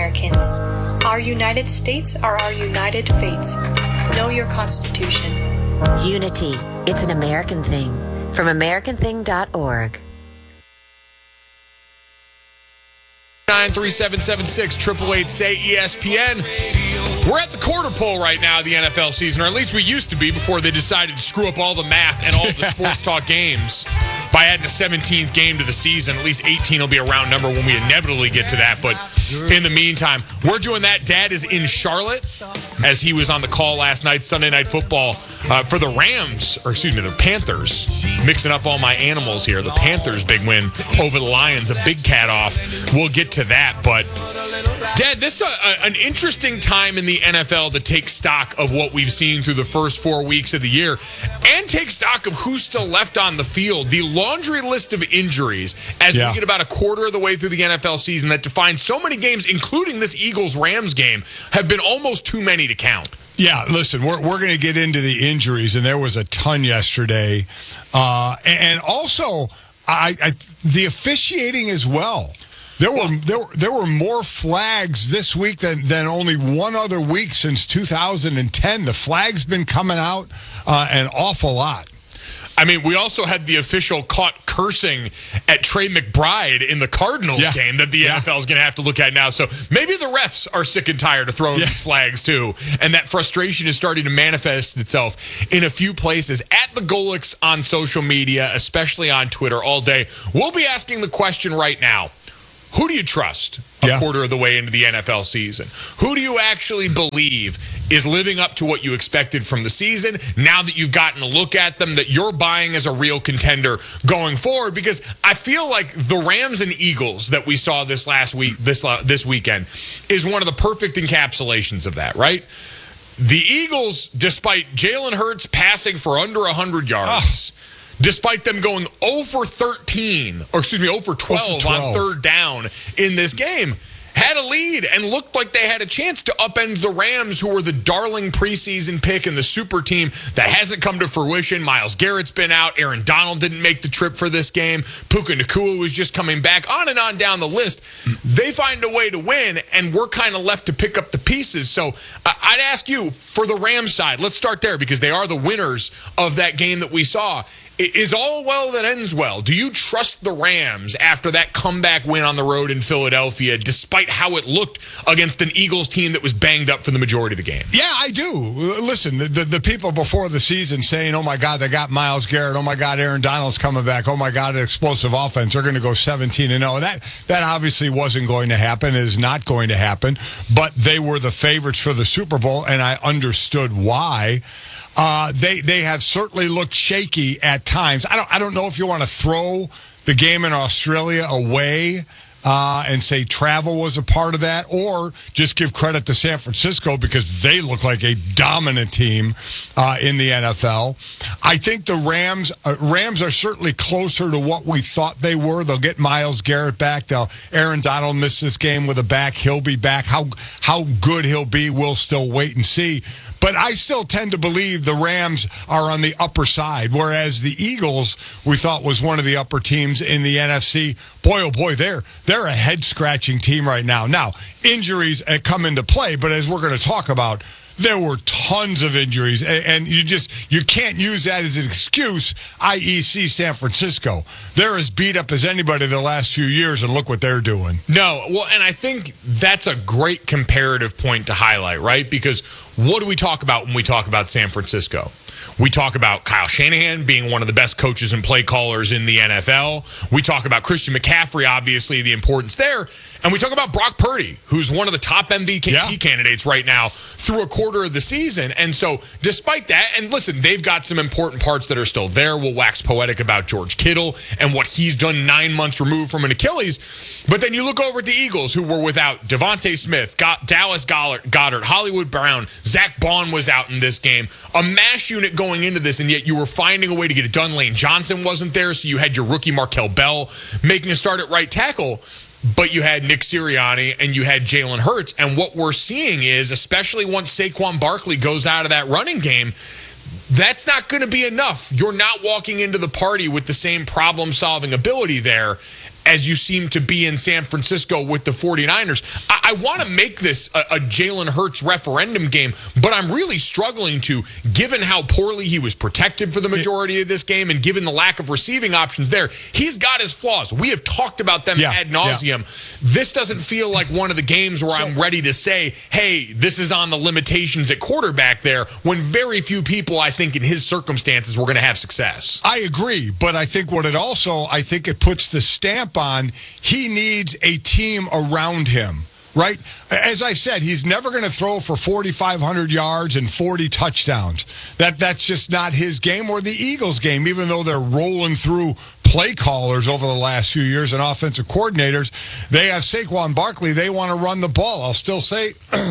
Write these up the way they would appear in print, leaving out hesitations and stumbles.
Americans. Our United States are our united fates. Know your Constitution. Unity. It's an American thing. From AmericanThing.org. 93776 888 ESPN. We're at the quarter pole right now of the NFL season, or at least we used to be before they decided to screw up all the math and all the sports talk games by adding a 17th game to the season. At least 18 will be a round number when we inevitably get to that. But in the meantime, we're doing that. Dad is in Charlotte as he was on the call last night, Sunday Night Football, for the the Panthers. Mixing up all my animals here. The Panthers' big win over the Lions, a big cat off. We'll get to that. But, Dad, this is an interesting time in the NFL to take stock of what we've seen through the first 4 weeks of the year and take stock of who's still left on the field. The laundry list of injuries as we get about a quarter of the way through the NFL season that defines so many games, including this Eagles-Rams game, have been almost too many to count. Yeah, listen, we're going to get into the injuries, and there was a ton yesterday. And also, the officiating as well. There were more flags this week than only one other week since 2010. The flag's been coming out an awful lot. I mean, we also had the official caught cursing at Trey McBride in the Cardinals game that the NFL is going to have to look at now. So maybe the refs are sick and tired of throwing these flags too. And that frustration is starting to manifest itself in a few places. At the Golics on social media, especially on Twitter all day, we'll be asking the question right now. Who do you trust a quarter of the way into the NFL season? Who do you actually believe is living up to what you expected from the season now that you've gotten a look at them, that you're buying as a real contender going forward? Because I feel like the Rams and Eagles that we saw this weekend is one of the perfect encapsulations of that, right? The Eagles, despite Jalen Hurts passing for under 100 yards, despite them going 0 for 12 on third down in this game, had a lead and looked like they had a chance to upend the Rams, who were the darling preseason pick and the super team that hasn't come to fruition. Myles Garrett's been out. Aaron Donald didn't make the trip for this game. Puka Nacua was just coming back. On and on down the list. They find a way to win, and we're kind of left to pick up the pieces. So I'd ask you, for the Rams side, let's start there because they are the winners of that game that we saw. Is all well that ends well? Do you trust the Rams after that comeback win on the road in Philadelphia, despite how it looked against an Eagles team that was banged up for the majority of the game? Yeah, I do. Listen, the people before the season saying, oh, my God, they got Myles Garrett. Oh, my God, Aaron Donald's coming back. Oh, my God, an explosive offense. They're going to go 17-0. That obviously wasn't going to happen. It is not going to happen. But they were the favorites for the Super Bowl, and I understood why. They have certainly looked shaky at times. I don't know if you want to throw the game in Australia away and say travel was a part of that, or just give credit to San Francisco because they look like a dominant team in the NFL. I think the Rams are certainly closer to what we thought they were. They'll get Myles Garrett back. Aaron Donald missed this game with a back. He'll be back. How good he'll be, we'll still wait and see. But I still tend to believe the Rams are on the upper side, whereas the Eagles, we thought, was one of the upper teams in the NFC. Boy, oh boy, they're a head-scratching team right now. Now, injuries come into play, but as we're going to talk about, there were tons of injuries, and you can't use that as an excuse, i.e. San Francisco. They're as beat up as anybody the last few years, and look what they're doing. No, well, and I think that's a great comparative point to highlight, right? Because what do we talk about when we talk about San Francisco? We talk about Kyle Shanahan being one of the best coaches and play callers in the NFL. We talk about Christian McCaffrey, obviously, the importance there. And we talk about Brock Purdy, who's one of the top MVP candidates right now through a quarter of the season. And so despite that, and listen, they've got some important parts that are still there. We'll wax poetic about George Kittle and what he's done 9 months removed from an Achilles. But then you look over at the Eagles, who were without Devontae Smith, Dallas Goedert, Hollywood Brown, Zach Bond was out in this game. A mash unit going into this, and yet you were finding a way to get it done. Lane Johnson wasn't there, so you had your rookie Markel Bell making a start at right tackle. But you had Nick Sirianni and you had Jalen Hurts. And what we're seeing is, especially once Saquon Barkley goes out of that running game, that's not going to be enough. You're not walking into the party with the same problem-solving ability there. as you seem to be in San Francisco with the 49ers. I want to make this a Jalen Hurts referendum game, but I'm really struggling to, given how poorly he was protected for the majority of this game and given the lack of receiving options there, he's got his flaws. We have talked about them ad nauseum. This doesn't feel like one of the games where I'm ready to say, hey, this is on the limitations at quarterback there, when very few people, I think, in his circumstances were going to have success. I agree, but I think it puts the stamp on, he needs a team around him, right? As I said, he's never going to throw for 4,500 yards and 40 touchdowns. That's just not his game or the Eagles' game, even though they're rolling through play callers over the last few years and offensive coordinators. They have Saquon Barkley. They want to run the ball. I'll still say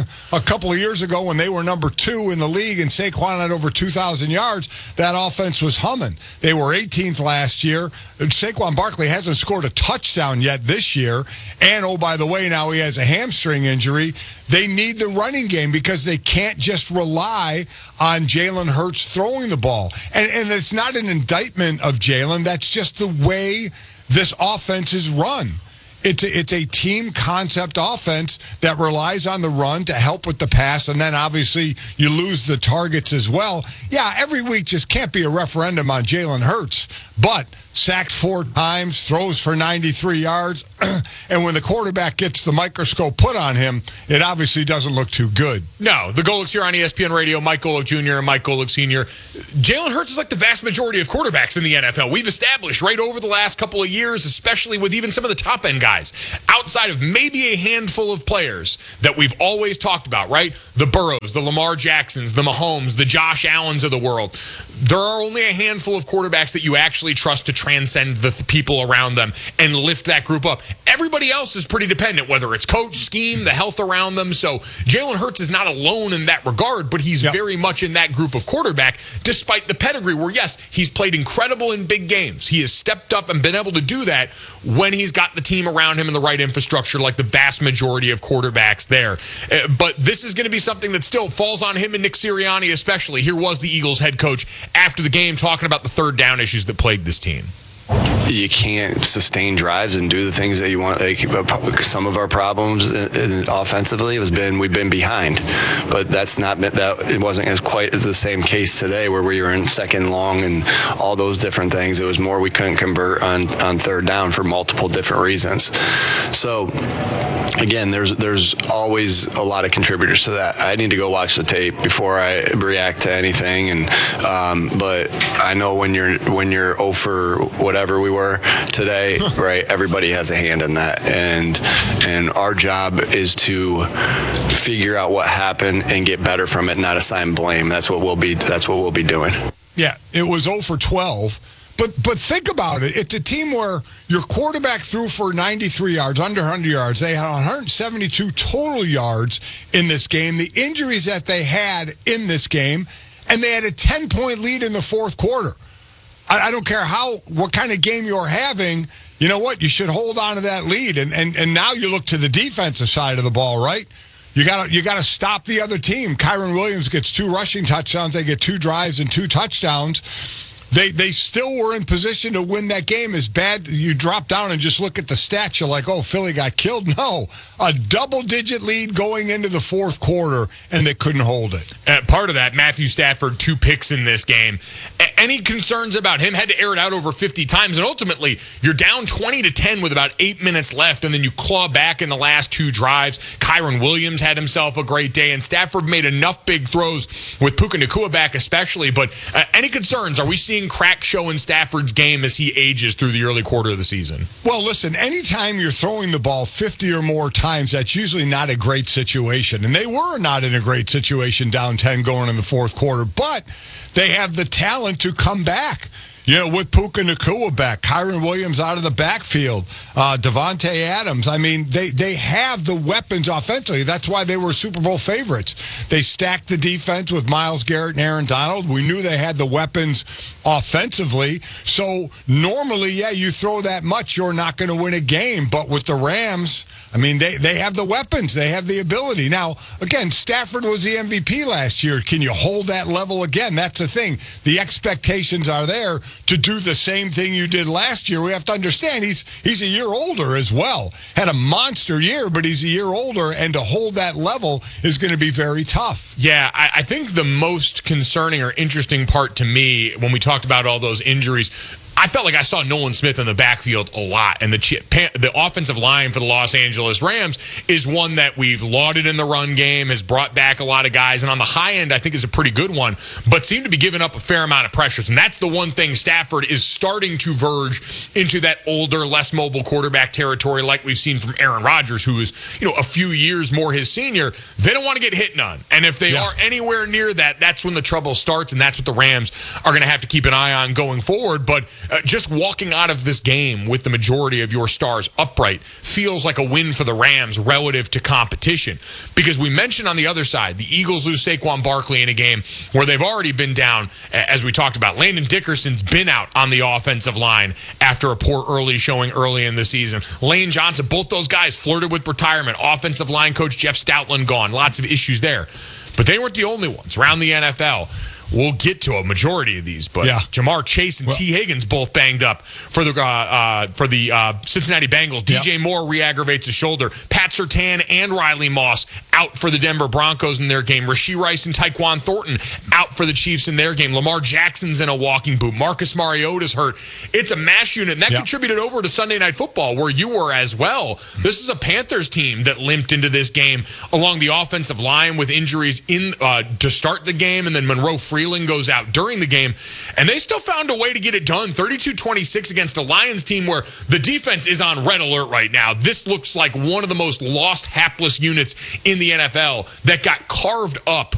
a couple of years ago when they were number 2 in the league and Saquon had over 2,000 yards, that offense was humming. They were 18th last year. Saquon Barkley hasn't scored a touchdown yet this year. And, oh, by the way, now he has a hamstring injury. They need the running game because they can't just rely on Jalen Hurts throwing the ball. And it's not an indictment of Jalen. That's just the way this offense is run. It's a team concept offense that relies on the run to help with the pass, and then obviously you lose the targets as well. Yeah, every week just can't be a referendum on Jalen Hurts, but sacked 4 times, throws for 93 yards, and when the quarterback gets the microscope put on him, it obviously doesn't look too good. No, the Golics here on ESPN Radio, Mike Golic Jr. and Mike Golic Sr. Jalen Hurts is like the vast majority of quarterbacks in the NFL. We've established right over the last couple of years, especially with even some of the top-end guys, outside of maybe a handful of players that we've always talked about, right? The Burrows, the Lamar Jacksons, the Mahomes, the Josh Allens of the world. There are only a handful of quarterbacks that you actually trust to transcend the people around them and lift that group up. Everybody else is pretty dependent, whether it's coach, scheme, the health around them. So Jalen Hurts is not alone in that regard, but he's very much in that group of quarterback, despite the pedigree where, yes, he's played incredible in big games. He has stepped up and been able to do that when he's got the team around him and the right infrastructure, like the vast majority of quarterbacks there. But this is going to be something that still falls on him and Nick Sirianni especially. Here was the Eagles head coach after the game talking about the third down issues that plagued this team. You can't sustain drives and do the things that you want. Like some of our problems offensively has been we've been behind, but that's not that it wasn't as quite as the same case today where we were in second long and all those different things. It was more we couldn't convert on third down for multiple different reasons. So again, there's always a lot of contributors to that. I need to go watch the tape before I react to anything, and but I know when you're 0 for whatever we were today, right? Everybody has a hand in that, and our job is to figure out what happened and get better from it, not assign blame. That's what we'll be doing. Yeah, it was 0 for 12. But think about it. It's a team where your quarterback threw for 93 yards, under 100 yards. They had 172 total yards in this game. The injuries that they had in this game, and they had a 10-point lead in the fourth quarter. I don't care what kind of game you're having. You know what? You should hold on to that lead. And now you look to the defensive side of the ball, right? You gotta stop the other team. Kyren Williams gets 2 rushing touchdowns. They get 2 drives and 2 touchdowns. They still were in position to win that game. As bad you drop down and just look at the stats, you're like, oh, Philly got killed. No, a double-digit lead going into the fourth quarter, and they couldn't hold it. Part of that, Matthew Stafford, 2 picks in this game. Any concerns about him? Had to air it out over 50 times, and ultimately, you're down 20-10 with about 8 minutes left, and then you claw back in the last 2 drives. Kyren Williams had himself a great day, and Stafford made enough big throws with Puka Nacua back especially. But any concerns? Are we seeing crack show in Stafford's game as he ages through the early quarter of the season? Well, listen, anytime you're throwing the ball 50 or more times, that's usually not a great situation. And they were not in a great situation down 10 going in the fourth quarter, but they have the talent to come back. You know, with Puka Nacua back, Kyren Williams out of the backfield, Devontae Adams. I mean, they have the weapons offensively. That's why they were Super Bowl favorites. They stacked the defense with Myles Garrett and Aaron Donald. We knew they had the weapons offensively. So normally, yeah, you throw that much, you're not going to win a game. But with the Rams, I mean, they have the weapons. They have the ability. Now, again, Stafford was the MVP last year. Can you hold that level again? That's the thing. The expectations are there to do the same thing you did last year. We have to understand he's a year older as well. Had a monster year, but he's a year older, and to hold that level is going to be very tough. Yeah, I think the most concerning or interesting part to me when we talked about all those injuries, I felt like I saw Nolan Smith in the backfield a lot, and the offensive line for the Los Angeles Rams is one that we've lauded in the run game, has brought back a lot of guys, and on the high end, I think is a pretty good one, but seem to be giving up a fair amount of pressures, and that's the one thing Stafford is starting to verge into that older, less mobile quarterback territory like we've seen from Aaron Rodgers, who is, a few years more his senior. They don't want to get hit none, and if they are anywhere near that, that's when the trouble starts, and that's what the Rams are going to have to keep an eye on going forward, but just walking out of this game with the majority of your stars upright feels like a win for the Rams relative to competition. Because we mentioned on the other side, the Eagles lose Saquon Barkley in a game where they've already been down, as we talked about. Landon Dickerson's been out on the offensive line after a poor early showing early in the season. Lane Johnson, both those guys flirted with retirement. Offensive line coach Jeff Stoutland gone. Lots of issues there. But they weren't the only ones around the NFL. We'll get to a majority of these, but Jamar Chase and T. Higgins both banged up for the Cincinnati Bengals. DJ Moore re-aggravates his shoulder. Pat Surtain and Riley Moss out for the Denver Broncos in their game. Rashee Rice and Tyquan Thornton out for the Chiefs in their game. Lamar Jackson's in a walking boot. Marcus Mariota's hurt. It's a mash unit, and that contributed over to Sunday Night Football, where you were as well. This is a Panthers team that limped into this game along the offensive line with injuries to start the game, and then Monroe Freeland goes out during the game, and they still found a way to get it done. 32-26 against a Lions team where the defense is on red alert right now. This looks like one of the most lost, hapless units in the NFL that got carved up